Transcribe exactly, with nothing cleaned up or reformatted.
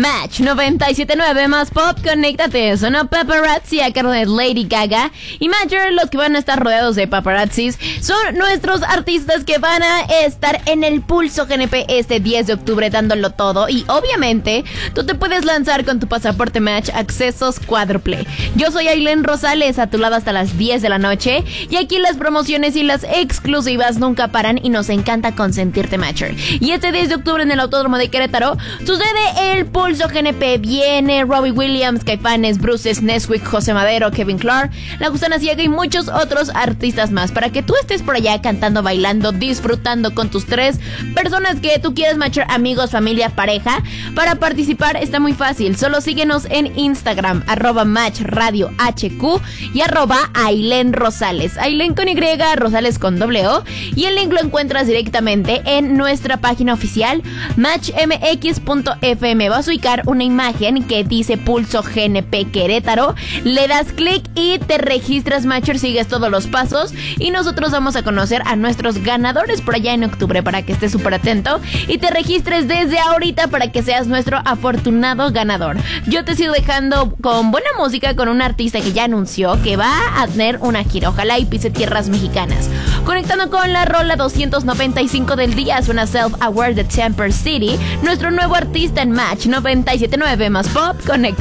Match noventa y siete punto nueve más pop, conéctate. Sonó Paparazzi a cargo de Lady Gaga y Major. Los que van a estar rodeados de paparazzis son nuestros artistas que van a estar en el Pulso G N P este diez de octubre dándolo todo. Y obviamente tú te puedes lanzar con tu pasaporte Match accesos cuádruple. Yo soy Ailén Rosales, a tu lado hasta las diez de la noche. Y aquí las promociones y las exclusivas nunca paran y nos encanta consentirte, Matcher. Y este diez de octubre en el Autódromo de Querétaro sucede el Pulso G N P. Viene Robbie Williams, Caifanes, Bruce Nesquik, José Madero, Kevin Clark, La Gusana Ciega y muchos otros artistas más, para que tú estés por allá cantando, bailando, disfrutando con tus tres personas que tú quieres, Matcher, amigos, familia, pareja. Para participar está muy fácil, solo síguenos en Instagram, arroba Match Radio H Q y arroba Ailén Rosales, Ailén con Y, Rosales con doble O, y el link lo encuentras directamente en nuestra página oficial match m x punto f m. Vas a ubicar una imagen que dice Pulso G N P Querétaro, le das clic y te registras, Matcher, sigues todos los pasos y nosotros vamos a conocer a nuestros ganadores por allá en octubre, para que estés súper atento y te registres desde ahorita para que seas nuestro afortunado ganador. Yo te sigo dejando con buena música, con un artista que ya anunció que va a tener una gira, ojalá y pise tierras mexicanas. Conectando con la rola doscientos noventa y cinco del día, suena Self-Aware de Temper City, nuestro nuevo artista en Match noventa y siete punto nueve más pop. Conecta.